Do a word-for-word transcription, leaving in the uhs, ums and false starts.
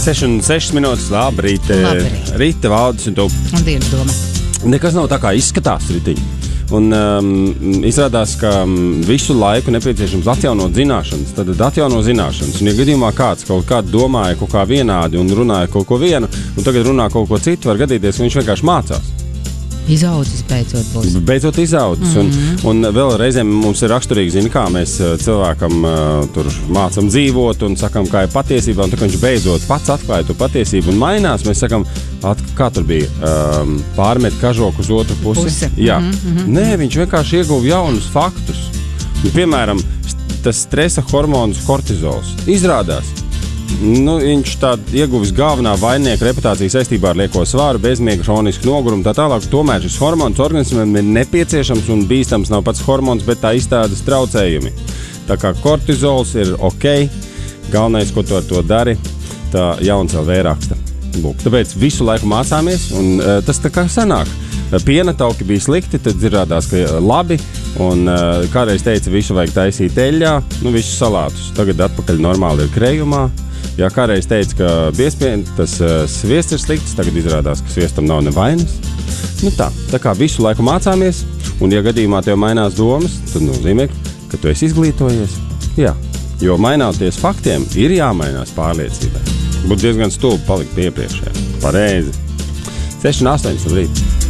seši un sešas minūtes, labrīt. Labrīt. Rīta, Valdis un tu. Un dienas doma. Nekas nav tā kā izskatās ritiņi. Un um, izrādās, ka um, visu laiku nepieciešams atjaunot zināšanas. Tad atjauno zināšanas. Un ja gadījumā kāds kaut kādu domāja kaut kā vienādi un runāja kaut ko vienu, un tagad runā kaut ko citu, var gadīties, ka viņš vienkārši mācās. Izaudzis beidzot būs. Beidzot izaudzis. Mm-hmm. Un, un vēl reizēm mums ir raksturīgi, zini, kā mēs cilvēkam uh, tur mācam dzīvot un sakam, kā ir patiesība, un tā kā viņš beidzot pats atklāja to patiesību un mainās, mēs sakam, at, kā tur bija, um, pārmet kažoku uz otru pusi. Puse. Jā. Mm-hmm. Nē, viņš vienkārši ieguva jaunus faktus. Un, piemēram, tas stresa hormons kortizols. Izrādās, nu, viņš tā ieguvis galvenā vaininieka reputāciju saistībā ar lieko svāru, bezmiega, hronisku nogurumu, tā tālāk. Tomēr šis hormons organismam ir nepieciešams un bīstams nav pats hormons, bet tā izstādes traucējumi. Tā kā kortizols ir ok, galvenais, ko tu ar to dari, tā Jauns L V raksta. Lūk, tāpēc visu laiku mācāmies, un uh, tas tā kā sanāk. Piena tauki bija slikti, tad izrādās, ka labi, un uh, kādreiz teica, visu vajag taisīt eļļā, nu visus salātus. Tagad atpakaļ normāli ir krējumā. Jā, kādreiz teica, ka biezpien, tas uh, sviests ir slikts, tagad izrādās, ka sviestam nav nevainas. Nu tā, tā kā visu laiku mācāmies, un ja gadījumā tev mainās domas, tad nozīmē, ka tu esi izglītojies. Jā, jo mainoties faktiem, ir jāmainās pārliecībai. Būtu diezgan stulbi palikt pie iepriekšējā. Pareizi. seši un astoņi, labrīt.